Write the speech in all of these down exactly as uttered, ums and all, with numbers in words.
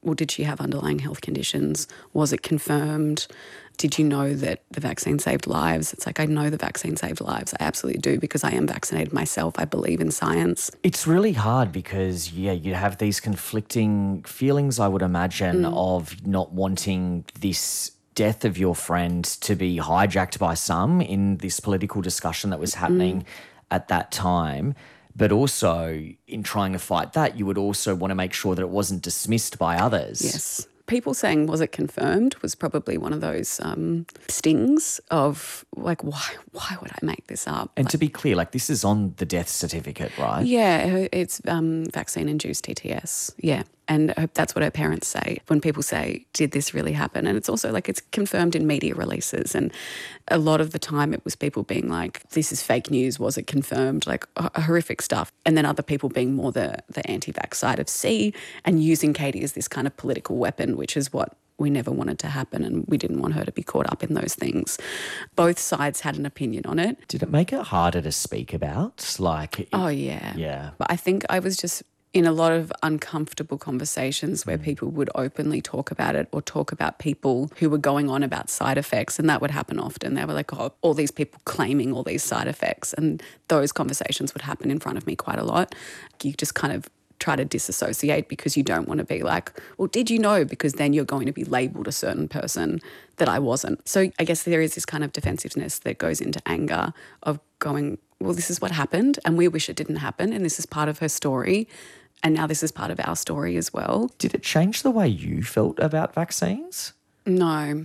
well, did she have underlying health conditions? Was it confirmed? Did you know that the vaccine saved lives? It's like, I know the vaccine saved lives. I absolutely do, because I am vaccinated myself. I believe in science. It's really hard because, yeah, you have these conflicting feelings, I would imagine, mm. of not wanting this death of your friend to be hijacked by some in this political discussion that was happening mm. at that time. But also in trying to fight that, you would also want to make sure that it wasn't dismissed by others. Yes. People saying, was it confirmed, was probably one of those um, stings of like, why why would I make this up? And like, to be clear, like this is on the death certificate, right? Yeah, it's um, vaccine-induced T T S, yeah. And that's what her parents say when people say, did this really happen? And it's also like it's confirmed in media releases. And a lot of the time it was people being like, this is fake news, was it confirmed? Like h- horrific stuff. And then other people being more the, the anti-vax side of C and using Katie as this kind of political weapon, which is what we never wanted to happen, and we didn't want her to be caught up in those things. Both sides had an opinion on it. Did it make it harder to speak about? Like, it, oh, yeah. Yeah. But I think I was just in a lot of uncomfortable conversations where people would openly talk about it or talk about people who were going on about side effects, and that would happen often. They were like, oh, all these people claiming all these side effects, and those conversations would happen in front of me quite a lot. You just kind of try to disassociate because you don't want to be like, well, did you know? Because then you're going to be labelled a certain person that I wasn't. So I guess there is this kind of defensiveness that goes into anger of going, well, this is what happened and we wish it didn't happen, and this is part of her story. And now this is part of our story as well. Did it change the way you felt about vaccines? No,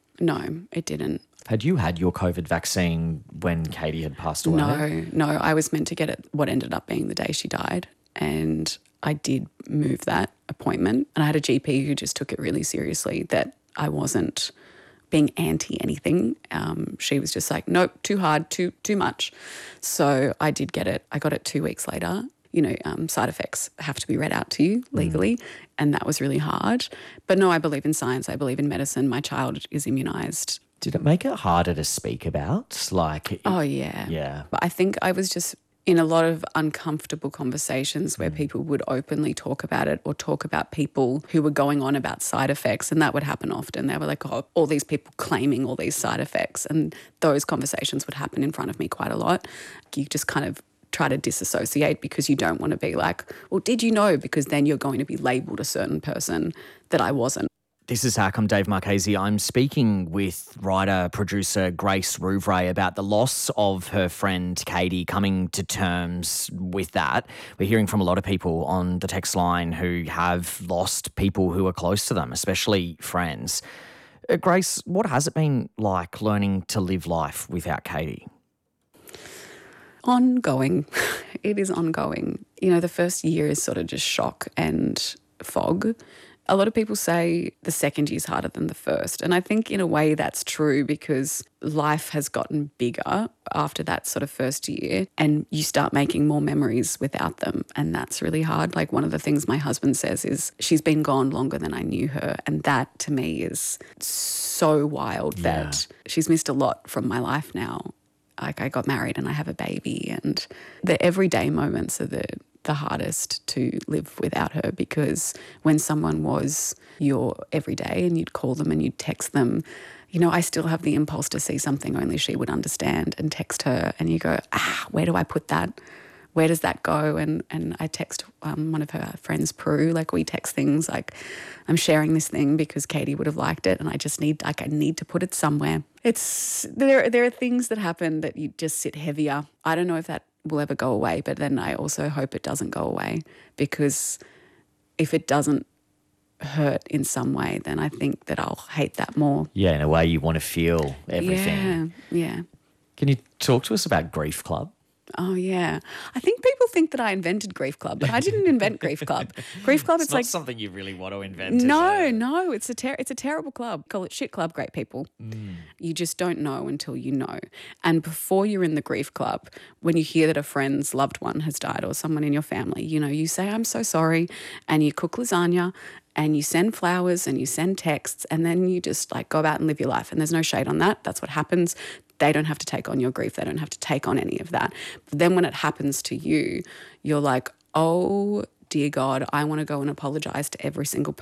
no, it didn't. Had you had your COVID vaccine when Katie had passed away? No, no. I was meant to get it what ended up being the day she died. And I did move that appointment. And I had a G P who just took it really seriously, that I wasn't being anti anything. Um, she was just like, nope, too hard, too too much. So I did get it. I got it two weeks later. You know, um, side effects have to be read out to you legally, mm. and that was really hard. But no, I believe in science. I believe in medicine. My child is immunised. Did it make it harder to speak about? Like, oh, yeah. Yeah. But I think I was just in a lot of uncomfortable conversations where mm. people would openly talk about it or talk about people who were going on about side effects, and that would happen often. They were like, oh, all these people claiming all these side effects, and those conversations would happen in front of me quite a lot. You just kind of try to disassociate because you don't want to be like, well, did you know? Because then you're going to be labelled a certain person that I wasn't. This is Hack. I'm Dave Marchese. I'm speaking with writer, producer Grace Rouvray about the loss of her friend Katie, coming to terms with that. We're hearing from a lot of people on the text line who have lost people who are close to them, especially friends. Uh, Grace, what has it been like learning to live life without Katie? Ongoing. It is ongoing. You know, the first year is sort of just shock and fog. A lot of people say the second year is harder than the first. And I think in a way that's true, because life has gotten bigger after that sort of first year, and you start making more memories without them. And that's really hard. Like, one of the things my husband says is, she's been gone longer than I knew her. And that to me is so wild, yeah. that she's missed a lot from my life now. Like, I got married and I have a baby, and the everyday moments are the the hardest to live without her, because when someone was your everyday and you'd call them and you'd text them, you know, I still have the impulse to see something only she would understand and text her, and you go, ah, where do I put that? Where does that go? And and I text um, one of her friends, Prue, like we text things like, I'm sharing this thing because Katie would have liked it, and I just need, like, I need to put it somewhere. It's, there, there are things that happen that you just sit heavier. I don't know if that will ever go away, but then I also hope it doesn't go away, because if it doesn't hurt in some way, then I think that I'll hate that more. Yeah, in a way you want to feel everything. Yeah, yeah. Can you talk to us about Grief Club? Oh, yeah. I think people think that I invented Grief Club, but I didn't invent Grief Club. Grief Club, it's, it's not like something you really want to invent. No, is it? no, it's a ter- it's a terrible club. Call it Shit Club, great people. Mm. You just don't know until you know. And before you're in the Grief Club, when you hear that a friend's loved one has died or someone in your family, you know, you say, I'm so sorry, and you cook lasagna and you send flowers and you send texts, and then you just like go about and live your life. And there's no shade on that. That's what happens. They don't have to take on your grief. They don't have to take on any of that. But then when it happens to you, you're like, oh, dear God, I want to go and apologise to every single